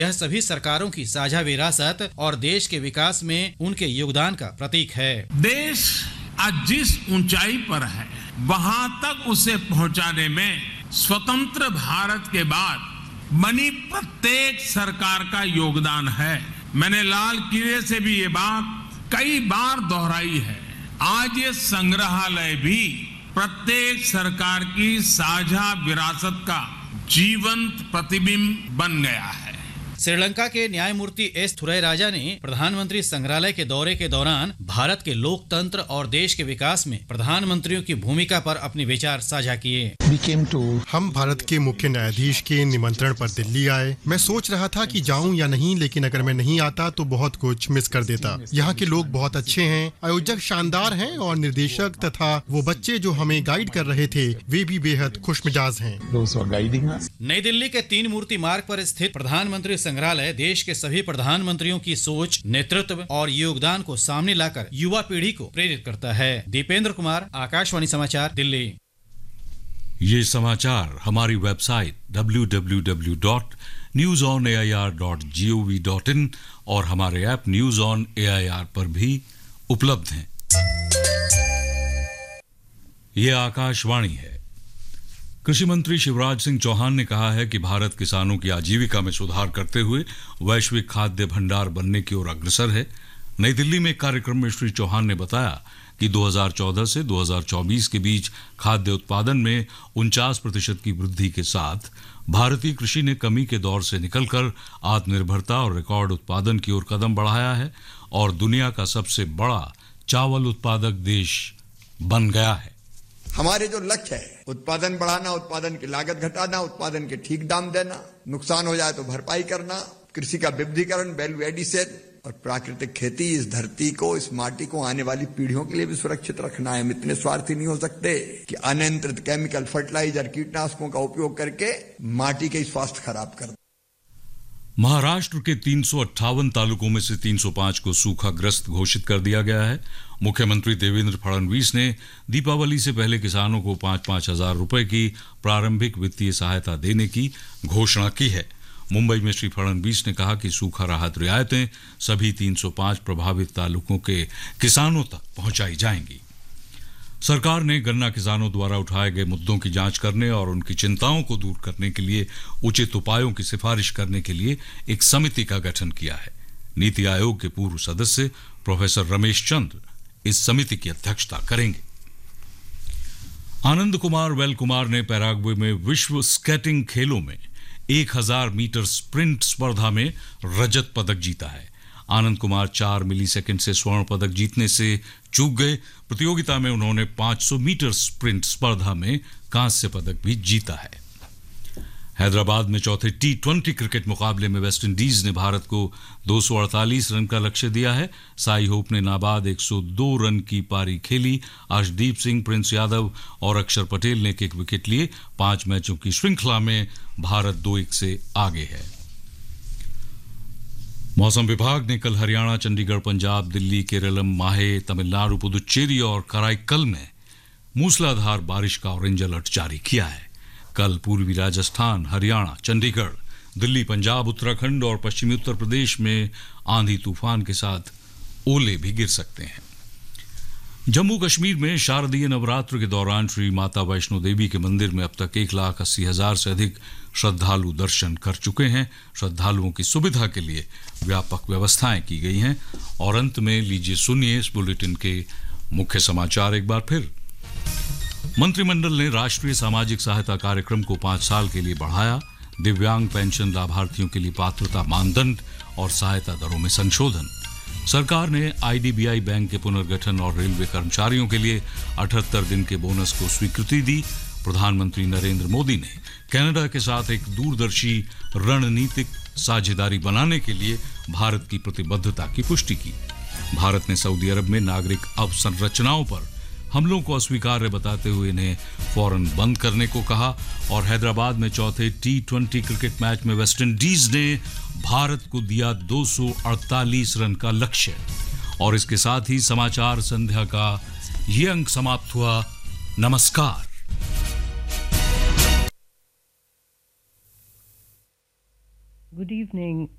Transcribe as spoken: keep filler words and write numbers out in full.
यह सभी सरकारों की साझा विरासत और देश के विकास में उनके योगदान का प्रतीक है। देश आज जिस ऊंचाई पर है वहां तक उसे पहुंचाने में स्वतंत्र भारत के बाद बनी प्रत्येक सरकार का योगदान है। मैंने लाल किले से भी ये बात कई बार दोहराई है। आज ये संग्रहालय भी प्रत्येक सरकार की साझा विरासत का जीवंत प्रतिबिंब बन गया है। श्रीलंका के न्यायमूर्ति एस थुरैराजा ने प्रधानमंत्री संग्रहालय के दौरे के दौरान भारत के लोकतंत्र और देश के विकास में प्रधानमंत्रियों की भूमिका पर अपने विचार साझा किए। हम भारत के मुख्य न्यायाधीश के निमंत्रण पर दिल्ली आए। मैं सोच रहा था कि जाऊं या नहीं, लेकिन अगर मैं नहीं आता तो बहुत कुछ मिस कर देता। यहाँ के लोग बहुत अच्छे हैं, आयोजक शानदार हैं और निर्देशक तथा वो बच्चे जो हमें गाइड कर रहे थे वे भी बेहद खुशमिजाज हैं। नई दिल्ली के तीन मूर्ति मार्ग पर स्थित प्रधानमंत्री संग्रहालय देश के सभी प्रधानमंत्रियों की सोच, नेतृत्व और योगदान को सामने लाकर युवा पीढ़ी को प्रेरित करता है। दीपेंद्र कुमार, आकाशवाणी समाचार, दिल्ली। ये समाचार हमारी website W W W dot news on A I R dot G O V dot in और हमारे app news on A I R पर भी उपलब्ध हैं। ये आकाशवाणी है। कृषि मंत्री शिवराज सिंह चौहान ने कहा है कि भारत किसानों की आजीविका में सुधार करते हुए वैश्विक खाद्य भंडार बनने की ओर अग्रसर है। नई दिल्ली में एक कार्यक्रम में श्री चौहान ने बताया कि दो हज़ार चौदह से दो हज़ार चौबीस के बीच खाद्य उत्पादन में उनचास प्रतिशत की वृद्धि के साथ भारतीय कृषि ने कमी के दौर से निकलकर आत्मनिर्भरता और रिकॉर्ड उत्पादन की ओर कदम बढ़ाया है और दुनिया का सबसे बड़ा चावल उत्पादक देश बन गया है। हमारे जो लक्ष्य है, उत्पादन बढ़ाना, उत्पादन की लागत घटाना, उत्पादन के ठीक दाम देना, नुकसान हो जाए तो भरपाई करना, कृषि का विविधीकरण, वैल्यू एडिशन और प्राकृतिक खेती, इस धरती को, इस माटी को आने वाली पीढ़ियों के लिए भी सुरक्षित रखना है। हम इतने स्वार्थी नहीं हो सकते कि अनियंत्रित केमिकल, फर्टिलाइजर, कीटनाशकों का उपयोग करके माटी के स्वास्थ्य खराब कर। महाराष्ट्र के तीन सौ अट्ठावन तालुकों में से तीन सौ पाँच को सूखाग्रस्त घोषित कर दिया गया है। मुख्यमंत्री देवेंद्र फडणवीस ने दीपावली से पहले किसानों को पाँच पाँच हजार रुपए की प्रारंभिक वित्तीय सहायता देने की घोषणा की है। मुंबई में श्री फडणवीस ने कहा कि सूखा राहत रियायतें सभी तीन सौ पाँच प्रभावित तालुकों के किसानों तक पहुंचाई जाएंगी। सरकार ने गन्ना किसानों द्वारा उठाए गए मुद्दों की जांच करने और उनकी चिंताओं को दूर करने के लिए उचित उपायों की सिफारिश करने के लिए एक समिति का गठन किया है। नीति आयोग के पूर्व सदस्य प्रोफेसर रमेश चंद्र इस समिति की अध्यक्षता करेंगे। आनंद कुमार वेल कुमार ने पैराग्वे में विश्व स्केटिंग खेलों में एक हज़ार मीटर स्प्रिंट स्पर्धा में रजत पदक जीता है। आनंद कुमार चार मिलीसेकंड से स्वर्ण पदक जीतने से चूक गए। प्रतियोगिता में उन्होंने पाँच सौ मीटर स्प्रिंट स्पर्धा में कांस्य पदक भी जीता है। हैदराबाद में चौथे टी ट्वेंटी क्रिकेट मुकाबले में वेस्टइंडीज ने भारत को दो सौ अड़तालीस रन का लक्ष्य दिया है। साई होप ने नाबाद एक सौ दो रन की पारी खेली। अर्शदीप सिंह, प्रिंस यादव और अक्षर पटेल ने एक एक विकेट लिए। पांच मैचों की श्रृंखला में भारत दो एक से आगे है। मौसम विभाग ने कल हरियाणा, चंडीगढ़, पंजाब, दिल्ली, केरलम, माहे, तमिलनाडु, पुदुचेरी और कराईकल में मूसलाधार बारिश का ऑरेंज अलर्ट जारी किया है। कल पूर्वी राजस्थान, हरियाणा, चंडीगढ़, दिल्ली, पंजाब, उत्तराखंड और पश्चिमी उत्तर प्रदेश में आंधी तूफान के साथ ओले भी गिर सकते हैं। जम्मू कश्मीर में शारदीय नवरात्र के दौरान श्री माता वैष्णो देवी के मंदिर में अब तक एक लाख अस्सी हजार से अधिक श्रद्धालु दर्शन कर चुके हैं। श्रद्धालुओं की सुविधा के लिए व्यापक व्यवस्थाएं की गई हैं। और अंत में लीजिए सुनिए इस बुलेटिन के मुख्य समाचार एक बार फिर। मंत्रिमंडल ने राष्ट्रीय सामाजिक सहायता कार्यक्रम को पांच साल के लिए बढ़ाया। दिव्यांग पेंशन लाभार्थियों के लिए पात्रता मानदंड और सहायता दरों में संशोधन। सरकार ने I D B I bank के पुनर्गठन और रेलवे कर्मचारियों के लिए अठहत्तर दिन के बोनस को स्वीकृति दी। प्रधानमंत्री नरेंद्र मोदी ने कनाडा के साथ एक दूरदर्शी रणनीतिक साझेदारी बनाने के लिए भारत की प्रतिबद्धता की पुष्टि की। भारत ने सऊदी अरब में नागरिक अवसंरचनाओं पर हमलों को अस्वीकार्य बताते हुए इन्हें फौरन बंद करने को कहा। और हैदराबाद में चौथे टी ट्वेंटी क्रिकेट मैच में वेस्टइंडीज ने भारत को दिया दो सौ अड़तालीस रन का लक्ष्य। और इसके साथ ही समाचार संध्या का ये अंक समाप्त हुआ। नमस्कार। Good evening.